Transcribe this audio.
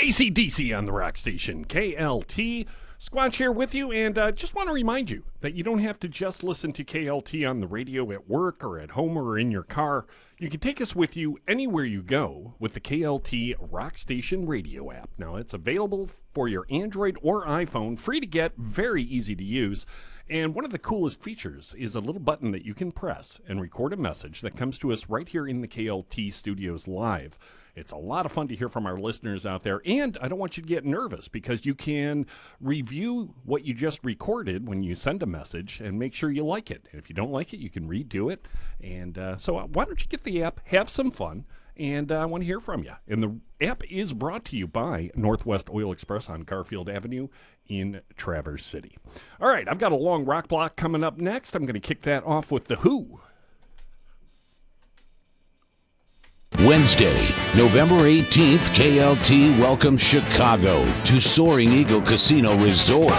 AC/DC on the rock station, KLT. Squatch here with you, and just want to remind you that you don't have to just listen to KLT on the radio at work or at home or in your car. You can take us with you anywhere you go with the KLT Rock Station radio app. Now, it's available for your Android or iPhone, free to get, very easy to use. And one of the coolest features is a little button that you can press and record a message that comes to us right here in the KLT studios live. It's a lot of fun to hear from our listeners out there, and I don't want you to get nervous because you can review what you just recorded when you send a message and make sure you like it. And if you don't like it, you can redo it. And so why don't you get the app, have some fun, and I want to hear from you. And the app is brought to you by Northwest Oil Express on Garfield Avenue in Traverse City. All right, I've got a long rock block coming up next. I'm going to kick that off with The Who. Wednesday, November 18th, KLT welcomes Chicago to Soaring Eagle Casino Resort.